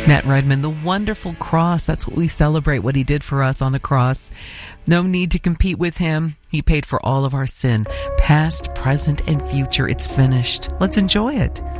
Matt Redman, the wonderful cross. That's what we celebrate, what he did for us on the cross. No need to compete with him. He paid for all of our sin, past, present, and future. It's finished. Let's enjoy it.